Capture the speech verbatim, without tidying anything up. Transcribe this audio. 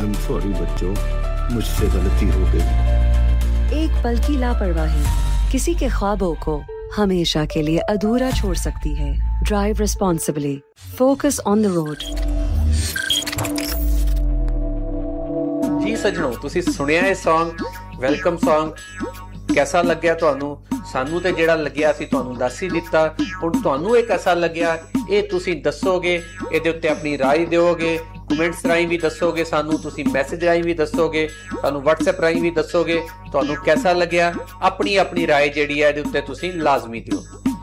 I'm sorry बच्चों, मुझसे गलती हो गई। एक पल की लापरवाही किसी के ख्वाबों को हमेशा के लिए अधूरा छोड़ सकती है। Drive responsibly. Focus on the road. जी सजनों, तुसी सुनिया है सॉन्ग, वेलकम सॉन्ग, कैसा लग्या तुहानू? सानू ते जेड़ा लग्या सी तुहानू दस ही दिता। हुण तुहानू इह कैसा लग्या ये तुसी दसोगे, इहदे उत्ते अपनी राय दिओगे, कमेंट्स राहीं भी दसोगे सानू, तुसी मैसेज राहीं भी दसोगे, सानू व्हाट्सएप राहीं भी दसोगे तुहानू कैसा लग्या। अपनी अपनी राय जिहड़ी है इहदे उत्ते तुसी लाजमी दिओ।